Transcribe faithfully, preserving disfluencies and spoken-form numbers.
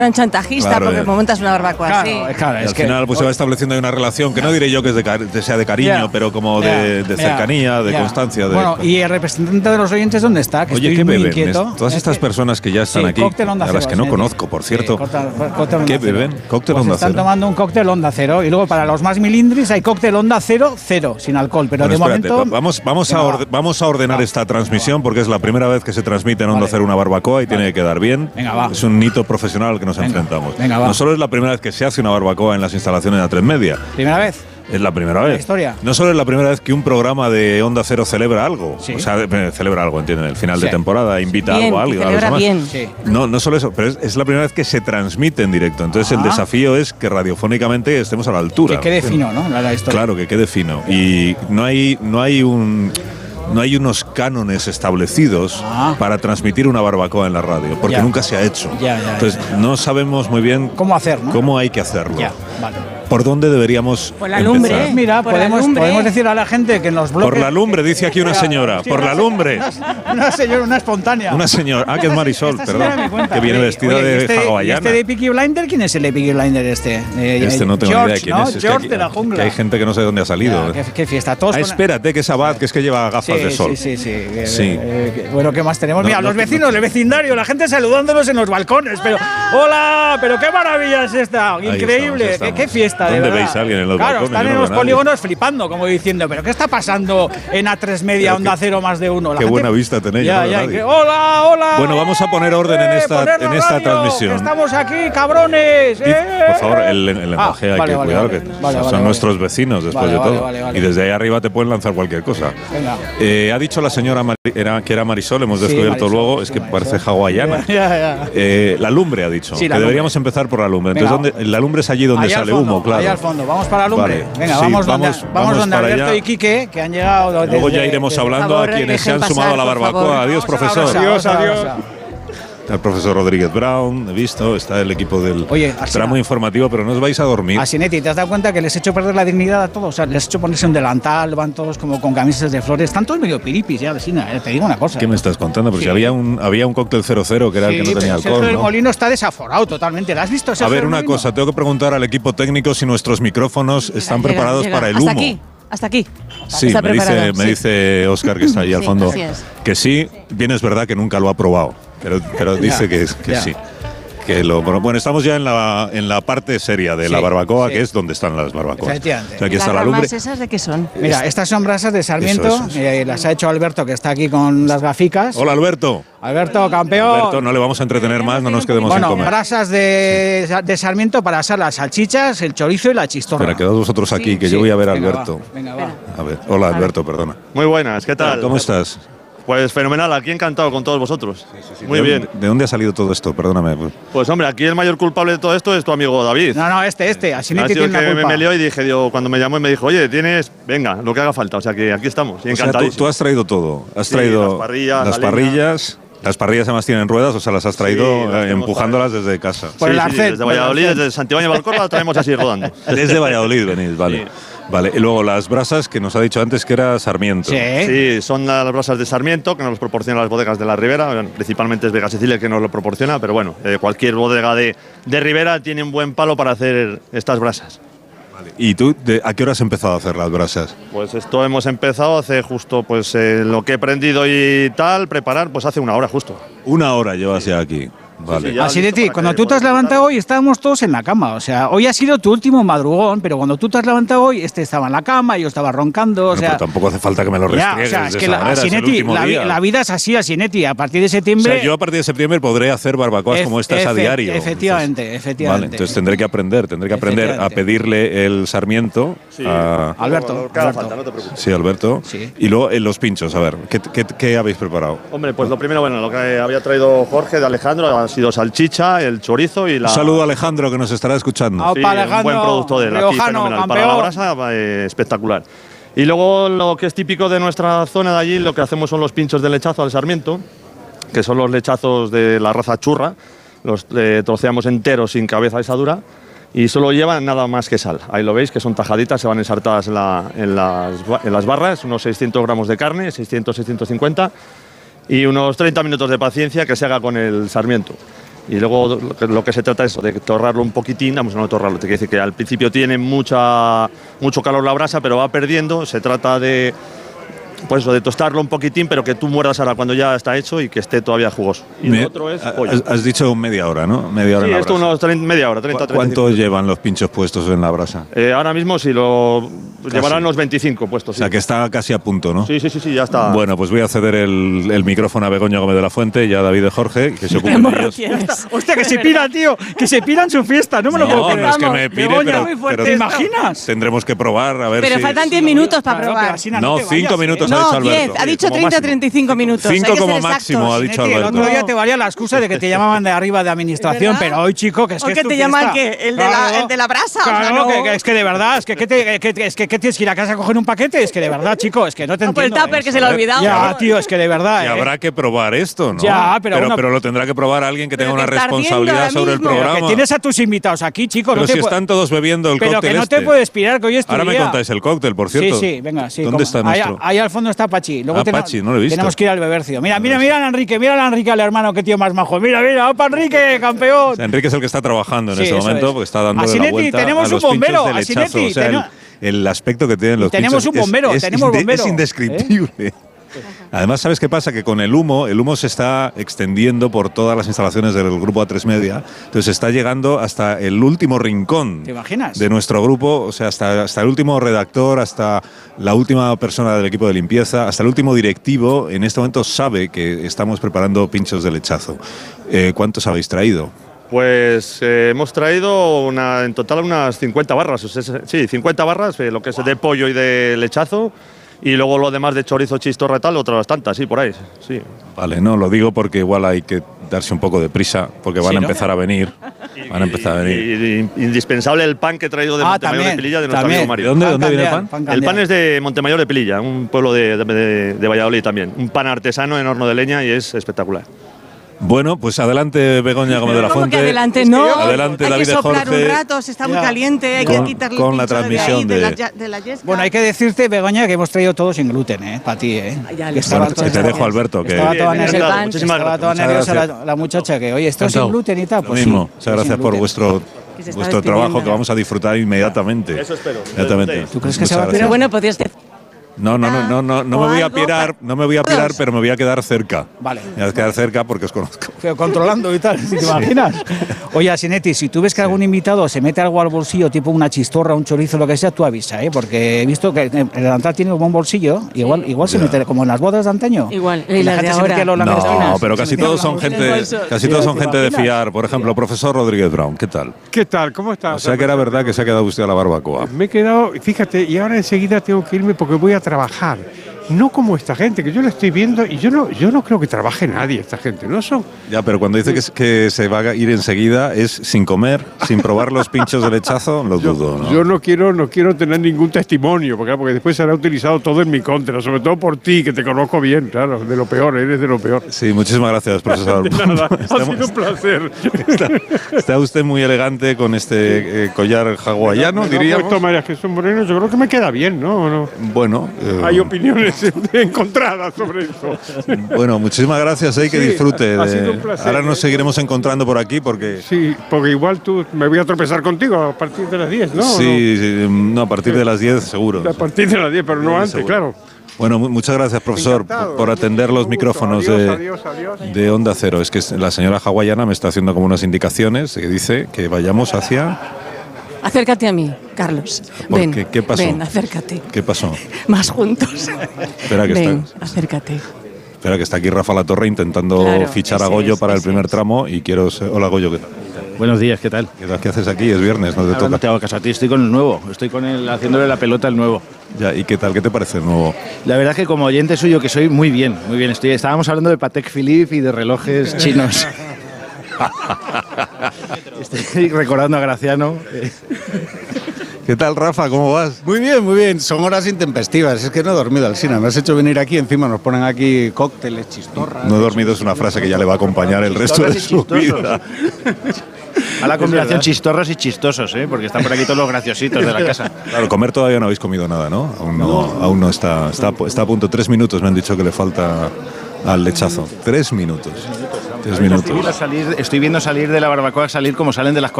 tan chantajista, claro, porque montas una barbacoa claro, así. Claro, y es al que, final pues se va estableciendo una relación que no diré yo que, es de, que sea de cariño, yeah, pero como yeah, de, de cercanía, yeah, de yeah. constancia. De, bueno, ¿y el representante de los oyentes dónde está? Que Oye, estoy ¿qué muy beben? inquieto. Todas estas personas que ya están sí, aquí, a las que no conozco, por cierto. Sí, cóctel, cóctel ¿Qué beben? Cóctel pues Onda están Cero. tomando un cóctel Onda Cero. Y luego para los más milindris hay cóctel Onda Cero, cero, sin alcohol. Pero bueno, de espérate, momento… Vamos, vamos, a orde, vamos a ordenar va. esta transmisión porque es la primera vez que se transmite en Onda vale. Cero una barbacoa y vale. tiene que quedar bien. Venga, va. Es un hito profesional al que nos Venga. enfrentamos. Venga, va. No solo es la primera vez que se hace una barbacoa en las instalaciones de A tres Media. ¿Primera vez? Es la primera vez. La historia. No solo es la primera vez que un programa de Onda Cero celebra algo. Sí. O sea, celebra algo, ¿entienden? El final sí. de temporada, invita bien, algo a alguien. Celebra bien. Sí. No, no solo eso, pero es, es la primera vez que se transmite en directo. Entonces ah. el desafío es que radiofónicamente estemos a la altura. Que quede fino, ¿no? La, la historia. Claro, que quede fino. Y no hay, no hay un… No hay unos cánones establecidos ah. para transmitir una barbacoa en la radio, porque ya. nunca se ha hecho. Ya, ya, Entonces, ya, ya. no sabemos muy bien cómo hacer, ¿no? Cómo hay que hacerlo. Ya, vale. ¿Por dónde deberíamos Por la lumbre. empezar? Mira, por podemos, la lumbre. podemos decir a la gente que nos bloquee. Por la lumbre, dice aquí una señora. Sí, por una la lumbre. Una, una señora, una espontánea. Una señora. Ah, que es Marisol, esta perdón. Que viene vestida Oye, de este, hawaiana. ¿Y este de Peaky Blinder? ¿Quién es el de Peaky Blinder este? Eh, este no tengo George, ni idea de quién ¿no? es. es George que de la jungla. Que hay gente que no sé de dónde ha salido. Ya, qué, qué fiesta. Todos ah, con... espérate, que es Abad, que es que lleva gafas sí, de sol. Sí, sí, sí. sí. Eh, eh, bueno, ¿qué más tenemos? No, Mira, no, los vecinos, no, el vecindario, la gente saludándonos en los balcones. Pero, ¡hola! ¡Pero qué maravilla es esta! Increíble. Estamos, estamos. ¿Qué, ¿Qué fiesta, de ¿Dónde verdad? veis a alguien en los claro, balcones? Están en no los polígonos flipando, como diciendo, ¿pero qué está pasando en A tres Media, Onda Cero más de uno? La qué gente, buena vista tenéis. Ya, no, ya, que, ¡hola, hola! Bueno, vamos a poner orden eh, en esta, en esta radio, transmisión. ¡Estamos aquí, cabrones! Eh. Por favor, el, el lenguaje ah, hay vale, que vale, cuidar, vale, que vale, son vale, nuestros vale. vecinos después vale, de todo. Vale, vale, vale. Y desde ahí arriba te pueden lanzar cualquier cosa. Venga. Eh, ha dicho la señora Mar era, que era Marisol, hemos sí, descubierto Marisol, luego, sí, es que Marisol. parece hawaiana. Ya, ya. Eh, la lumbre ha dicho, sí, que la deberíamos empezar por la lumbre. Entonces, ¿dónde, la lumbre es allí donde allá sale fondo, humo, claro. Ahí al fondo, vamos para la lumbre. Vale. Venga, sí, vamos, vamos, donde, vamos, vamos donde Alberto allá. y Quique, que han llegado desde… Luego ya iremos desde, hablando favor, a quienes se han pasar, sumado a la barbacoa. favor. Adiós, profesor. Adiós, adiós. Está el profesor Rodríguez Brown, he visto, está el equipo del Oye, tramo informativo, pero no os vais a dormir. A Sinetti, ¿te has dado cuenta que les he hecho perder la dignidad a todos? O sea, les he hecho ponerse un delantal, van todos como con camisas de flores, están todos medio piripis ya, Sina, eh, te digo una cosa. ¿Qué me estás contando? Porque sí. había un había un cóctel cero cero que era sí, el que no tenía pero alcohol, el ¿no? Molino está desaforado totalmente, ¿lo has visto? A ver, una Molino? cosa, tengo que preguntar al equipo técnico si nuestros micrófonos están llega, preparados llega. para el Hasta humo. aquí. Hasta aquí. Sí, Está me dice, preparado, me sí. dice Óscar, que está ahí al Sí, fondo, así es. que sí, bien es verdad que nunca lo ha probado, pero, pero dice Ya, que, que ya. sí. Que lo, bueno, estamos ya en la, en la parte seria de Sí, la barbacoa, sí. que es donde están las barbacoas. Efectivamente. O sea, aquí ¿Las está la lumbre. ramas esas de qué son? Mira, estas son brasas de Sarmiento, Eso, eso, eso. eh, las ha hecho Alberto, que está aquí con las gaficas. Hola, Alberto. Alberto, campeón. Alberto, no le vamos a entretener más, no nos quedemos Bueno, sin comer. brasas de, de Sarmiento para asar las salchichas, el chorizo y la chistorra. Espera, quedaos vosotros aquí, Sí, que Sí, yo voy a ver a venga, Alberto. va, venga, va. A ver, hola Alberto, perdona. Muy buenas, ¿qué tal? ¿Cómo estás? Pues fenomenal, aquí encantado con todos vosotros. Muy ¿De bien. dónde, ¿De dónde ha salido todo esto? Perdóname. Pues hombre, aquí el mayor culpable de todo esto es tu amigo David. No, no, este, este. Así Ha no sido tiene el una que me culpa. meleó y dije, digo, cuando me llamó y me dijo, oye, tienes, venga, lo que haga falta. O sea que aquí estamos, y O sea, tú, encantadísimo. tú has traído todo. Has Sí, traído las parrillas, las la leña. parrillas. Las parrillas además tienen ruedas, o sea, las has traído Sí, las eh, tenemos empujándolas desde casa. Por Sí, el sí, arcén, desde por el Valladolid, arcén. desde Santibáñez de Valcorba, la traemos así rodando. Desde Valladolid venís, vale. Sí. Vale, y luego las brasas que nos ha dicho antes que era Sarmiento. Sí. Sí, son las brasas de Sarmiento que nos los proporcionan las bodegas de la Ribera. Bueno, principalmente es Vega Sicilia que nos lo proporciona, pero bueno, eh, cualquier bodega de, de Ribera tiene un buen palo para hacer estas brasas. ¿Y tú de, a qué hora has empezado a hacer las brasas? Pues esto hemos empezado hace justo pues eh, lo que he aprendido y tal, preparar, pues hace una hora justo. Una hora llevas ya aquí. Vale. sí, ya. Así de listo ti, para cuando que tú te has podamos levantado contar. hoy estábamos todos en la cama. O sea, hoy ha sido tu último madrugón, pero cuando tú te has levantado hoy, este estaba en la cama, yo estaba roncando. O Bueno, sea, pero tampoco hace falta que me lo ya, restriegues o sea, es de que esa la, manera, es el Asinetti, último la, vi- día. la vida es así, Asinetti. A partir de O septiembre. sea, yo a partir de septiembre podré hacer barbacoas Ef- como estas a efe- diario. Efectivamente, Entonces, efectivamente. Vale, entonces tendré que aprender, tendré que aprender a Efectivamente. pedirle el Sarmiento Sí, a… Alberto, Lo que haga Alberto. falta, no te preocupes. Sí, Alberto. Sí. Y luego en los pinchos, a ver, ¿qué, qué, qué habéis preparado? Hombre, pues lo primero, bueno, lo que había traído Jorge de Alejandro ha sido salchicha, el chorizo y la… Un saludo a Alejandro que nos estará escuchando. Ah, Sí, Opa, un Alejandro, buen producto de él, aquí riojano, fenomenal. Para campeón. la brasa, eh, espectacular. Y luego lo que es típico de nuestra zona de allí, lo que hacemos son los pinchos de lechazo al Sarmiento, que son los lechazos de la raza churra. Los eh, troceamos enteros sin cabeza asadura y solo llevan nada más que sal. Ahí lo veis, que son tajaditas, se van ensartadas en, la- en las, ba- en las barras, unos seiscientos gramos de carne, seiscientos, seiscientos cincuenta, y unos treinta minutos de paciencia que se haga con el Sarmiento. Y luego lo que se trata es de torrarlo un poquitín, vamos, no torrarlo, te quiere decir que al principio tiene mucha, mucho calor la brasa, pero va perdiendo, se trata de, pues eso, de tostarlo un poquitín, pero que tú muerdas ahora cuando ya está hecho y que esté todavía jugoso. Y Me, lo otro es pollo. Has, has dicho media hora, ¿no? Media hora Sí, en la esto brasa. unos treinta, media hora, treinta, treinta. ¿Cuánto llevan los pinchos puestos en la brasa? Eh, ahora mismo si lo Casi. llevarán unos veinticinco puestos. O sea, Sí. que está casi a punto, ¿no? sí, sí, sí, sí, ya está. Bueno, pues voy a ceder el, el micrófono a Begoña Gómez de la Fuente y a David de Jorge, que se ¿Qué ocupen morro ellos. tienes? Hostia, que se pira, tío, que se pira en su fiesta, no me lo No, puedo no creer. es que me pide, Begoña, pero, muy fuerte pero ¿te imaginas? tendremos que probar a ver Pero si… faltan diez minutos para Claro, probar. pero así No, te cinco vayas, minutos ¿eh? ha dicho No, Alberto. diez. Ha dicho Como treinta, máximo. treinta y cinco minutos. Cinco Hay que como ser máximo, exactos. ha dicho Sinetti, el Alberto. otro día te valía la excusa de que te llamaban de arriba de administración, ¿Es verdad? pero hoy, chico, que es ¿O que que es tu te llaman fiesta. qué? ¿El de la- el de la brasa? O sea, Claro, no. que, que es que de verdad, es que, ¿qué te- que- que- es que ¿qué tienes que ir a casa a coger un paquete? Es que de verdad, chico, es que no te No, por el entiendo. tupper ¿eh? que se lo ha olvidado. Ya, tío, es que de verdad. Y ¿eh? habrá que probar esto, ¿no? Ya, pero pero, bueno- pero lo tendrá que probar alguien que tenga Pero una que está ardiendo responsabilidad ahora sobre el mismo. Pero programa. que tienes a tus invitados aquí, chico. Pero no te si pu- están todos bebiendo el Pero cóctel que no este. te puedes pirar, que hoy es tu Ahora me día. contáis el cóctel, por cierto. Sí, sí, venga, sí. ¿Dónde como- está ahí, nuestro? ahí al fondo está Pachi. Luego Ah, tenemos- Pachi, no lo he visto. Tenemos que ir al Bebercio. Mira, mira, mira a Enrique, mira a Enrique, al hermano, qué tío más majo. Mira, mira, opa, Enrique, campeón. O sea, Enrique es el que está trabajando en Sí, este eso momento, es. porque está dando A la Sinetti, vuelta tenemos a un los bombero, pinchos de a lechazo. Sinetti, O sea, el, tenemos- el aspecto que tienen los tenemos pinchos un bombero, es, es tenemos inde- bombero. es indescriptible. Además, ¿sabes qué pasa? Que con el humo, el humo se está extendiendo por todas las instalaciones del grupo A tres Media, entonces está llegando hasta el último rincón ¿Te imaginas? de nuestro grupo, o sea, hasta, hasta el último redactor, hasta la última persona del equipo de limpieza, hasta el último directivo, en este momento sabe que estamos preparando pinchos de lechazo. Eh, ¿Cuántos habéis traído? Pues eh, hemos traído una, en total unas cincuenta barras. O sea, sí, cincuenta barras, eh, lo que es de pollo y de lechazo. Y luego lo demás de chorizo, chistorra y tal, otras tantas, sí, por ahí. Sí. Vale, no, lo digo porque igual hay que darse un poco de prisa, porque van Sí, a ¿no? empezar a venir. Van a empezar a venir. Y, y indispensable el pan que he traído de Ah, Montemayor también, de Pelilla, de nuestro también. amigo Mario. ¿De dónde- Pan dónde viene el candeal, pan? pan El pan candeal. es de Montemayor de Pelilla, un pueblo de, de- de Valladolid también. Un pan artesano en horno de leña y es espectacular. Bueno, pues adelante Begoña Gómez de la ¿Cómo Fuente. que adelante? No. Adelante hay David que de soplar Jorge. un rato, se está muy Ya. caliente, hay Con- que quitarle con el la pincho de transmisión ahí, de, de- la, ya- de la yesca. Bueno, hay que decirte, Begoña, que hemos traído todo sin gluten, ¿eh? Para ti, ¿eh? Ya, Que le estaba Bueno, toda- te dejo, Alberto, que Estaba toda Bien, nerviosa, encantado, muchísimas estaba toda gracias. nerviosa Muchas la, la muchacha, que oye, esto es sin Encantado. gluten y tal. Lo Pues sí, mismo. pues Muchas sin gracias por gluten. vuestro, Que se está vuestro trabajo, despidiendo. que vamos a disfrutar inmediatamente. Eso espero. Inmediatamente. ¿Tú crees que Muchas se va a gracias. Pero bueno, podrías decir. No, no, no, no, no, no O me voy a algo pirar, para- no me voy a pirar, Todos. pero me voy a quedar cerca. Vale. Me voy a quedar cerca porque os conozco. Pero controlando y tal, ¿te imaginas? Oye, Sinetti, si tú ves que algún invitado se mete algo al bolsillo, tipo una chistorra, un chorizo, lo que sea, tú avisa, ¿eh? Porque he visto que el delantal tiene un buen bolsillo, igual, igual se Ya. mete como en las bodas de antaño. Igual, Y y la las gente de se ahora. metía los No, langostinos. pero Se casi metía todos los son langostinos. gente, casi Sí, todos ¿te son gente de imaginas? fiar. Por ejemplo, profesor Rodríguez Brown, ¿qué tal? ¿Qué tal? ¿Cómo estás? O sea que era verdad que se ha quedado usted a la barbacoa. Me he quedado, fíjate, y ahora enseguida tengo que irme porque voy a trabajar. No como esta gente, que yo la estoy viendo y yo no, yo no creo que trabaje nadie, esta gente, ¿no? Son, Ya, pero cuando dice que, es- que se va a ir enseguida es sin comer, sin probar los pinchos de lechazo, lo yo, dudo, ¿no? yo no quiero, no quiero tener ningún testimonio, porque, porque después será utilizado todo en mi contra, sobre todo por ti, que te conozco bien, claro, de lo peor, eres de lo peor. Sí, muchísimas gracias, profesor. De nada, ha Estamos- sido un placer. está, está usted muy elegante con este eh, collar hawaiano, Me lo ha diríamos. puesto María Jesús Moreno, yo creo que me queda bien, ¿no? ¿O no? Bueno, eh, Hay opiniones encontradas sobre eso. bueno, muchísimas gracias, eh, que Sí, disfrute. ha de- sido un placer. Ahora nos seguiremos encontrando por aquí porque… Sí, porque igual tú me voy a tropezar contigo a partir de las diez, ¿no? sí, sí, no, a partir de las diez seguro. A partir de las diez, pero no antes, seguro. claro. Bueno, mu- muchas gracias, profesor, Encantado. por, por atender los Mucho gusto. micrófonos Adiós, de, adiós, adiós. de Onda Cero. Es que la señora hawaiana me está haciendo como unas indicaciones que dice que vayamos hacia… Acércate a mí, Carlos. ¿Por Ven, qué? ¿Qué pasó? Ven, acércate. ¿Qué pasó? Más juntos. Espera que Ven, está- acércate. Espera, que está aquí Rafa Latorre intentando Claro, fichar a ese Goyo es, para el ese primer es. tramo y quiero… ser- Hola, Goyo, ¿qué tal? Buenos días, ¿qué tal? ¿Qué tal? ¿Qué haces aquí? Es viernes, no te Ahora toca. no te hago caso a ti, estoy con el nuevo, estoy con el, haciéndole la pelota al nuevo. Ya, ¿y qué tal? ¿Qué te parece el nuevo? La verdad que como oyente suyo que soy, muy bien, muy bien. Estoy, estábamos hablando de Patek Philippe y de relojes chinos. Estoy recordando a Graciano. ¿Qué tal, Rafa? ¿Cómo vas? Muy bien, muy bien. Son horas intempestivas. Es que no he dormido, Alsina. Me has hecho venir aquí, encima nos ponen aquí cócteles, chistorras. No he dormido, es una frase que ya le va a acompañar el resto de su Chistorras y vida. A la combinación chistorros y chistosos, ¿eh? Porque están por aquí todos los graciositos de la casa. Claro, comer todavía no habéis comido nada, ¿no? Aún no, aún no está, está, está a punto. Tres minutos me han dicho que le falta al lechazo. Tres minutos. Tres Estoy minutos. viendo, salir, estoy viendo salir de la barbacoa, salir como salen de las